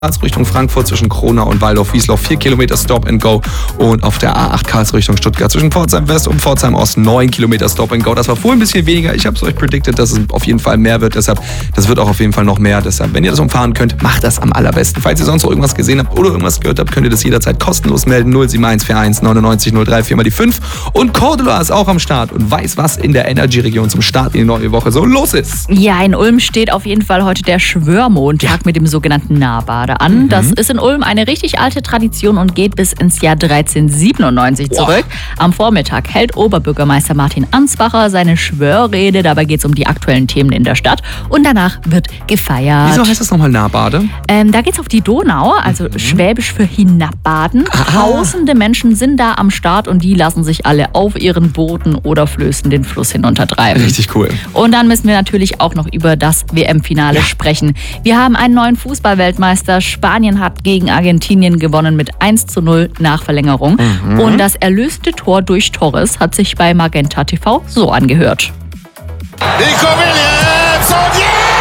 Richtung Frankfurt zwischen Kronau und Waldorf-Wiesloch 4 Kilometer Stop and Go und auf der A8 Karls Richtung Stuttgart zwischen Pforzheim West und Pforzheim Ost 9 Kilometer Stop and Go. Das war vorhin ein bisschen weniger. Ich habe es euch predicted, dass es auf jeden Fall mehr wird. Deshalb, das wird auch auf jeden Fall noch mehr. Deshalb, wenn ihr das umfahren könnt, macht das am allerbesten. Falls ihr sonst noch irgendwas gesehen habt oder irgendwas gehört habt, könnt ihr das jederzeit kostenlos melden. 07141 99 03 4 mal die 5. Und Cordula ist auch am Start und weiß, was in der Energy-Region zum Start in die neue Woche so los ist. Ja, in Ulm steht auf jeden Fall heute der Schwörmontag mit dem sogenannten Nahbade an. Das ist in Ulm eine richtig alte Tradition und geht bis ins Jahr 1397 zurück. Am Vormittag hält Oberbürgermeister Martin Ansbacher seine Schwörrede. Dabei geht es um die aktuellen Themen in der Stadt. Und danach wird gefeiert. Wieso heißt das nochmal Nahbade? Da geht es auf die Donau, also Schwäbisch für hinabbaden. Tausende Menschen sind da am Start und die lassen sich alle auf ihren Booten oder Flößen den Fluss hinuntertreiben. Richtig cool. Und dann müssen wir natürlich auch noch über das WM-Finale sprechen. Wir haben einen neuen Fußballweltmeister. Spanien hat gegen Argentinien gewonnen mit 1:0 nach Verlängerung. Und das erlöste Tor durch Torres hat sich bei Magenta TV so angehört. Nico Williams und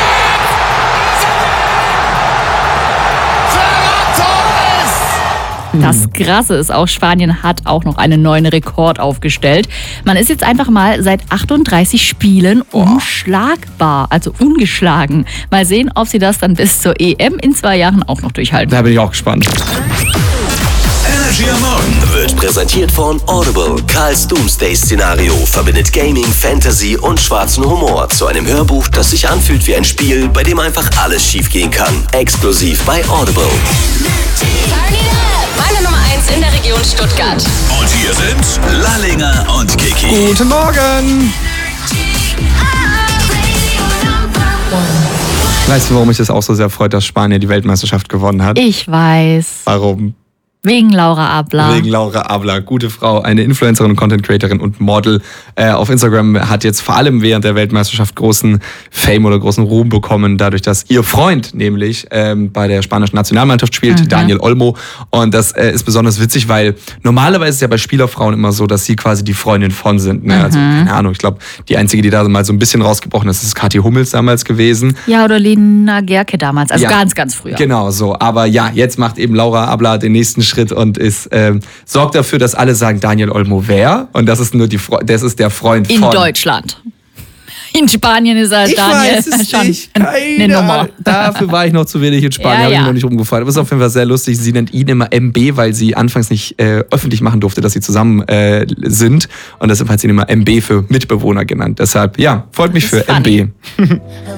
Das Krasse ist auch, Spanien hat auch noch einen neuen Rekord aufgestellt. Man ist jetzt einfach mal seit 38 Spielen unschlagbar, also ungeschlagen. Mal sehen, ob sie das dann bis zur EM in 2 Jahren auch noch durchhalten. Da bin ich auch gespannt. Energy am Morgen wird präsentiert von Audible. Karls Doomsday-Szenario verbindet Gaming, Fantasy und schwarzen Humor zu einem Hörbuch, das sich anfühlt wie ein Spiel, bei dem einfach alles schiefgehen kann. Exklusiv bei Audible. Meine Nummer 1 in der Region Stuttgart. Und hier sind Lallinger und Kiki. Guten Morgen! Weißt du, warum mich das auch so sehr freut, dass Spanien die Weltmeisterschaft gewonnen hat? Ich weiß. Warum? Wegen Laura Abler. Wegen Laura Abler, gute Frau, eine Influencerin, Content-Creatorin und Model. Auf Instagram hat jetzt vor allem während der Weltmeisterschaft großen Fame oder großen Ruhm bekommen, dadurch, dass ihr Freund nämlich bei der spanischen Nationalmannschaft spielt, Daniel Olmo. Und das ist besonders witzig, weil normalerweise ist es ja bei Spielerfrauen immer so, dass sie quasi die Freundin von sind. Ne? Also keine Ahnung, ich glaube, die einzige, die da mal so ein bisschen rausgebrochen ist Kathi Hummels damals gewesen. Ja, oder Lena Gerke damals, also Ja, ganz früher. Genau so, aber ja, jetzt macht eben Laura Abler den nächsten Schritt und sorgt dafür, dass alle sagen, Daniel Olmo wer? Und das ist nur das ist der Freund In von. Deutschland. In Spanien ist er Daniel weiß es schon nicht. eine Nummer. Dafür war ich noch zu wenig in Spanien, habe ich noch nicht rumgefallen. Aber es ist auf jeden Fall sehr lustig. Sie nennt ihn immer MB, weil sie anfangs nicht öffentlich machen durfte, dass sie zusammen sind. Und deshalb hat sie ihn immer MB für Mitbewohner genannt. Deshalb, ja, freut mich für funny. MB.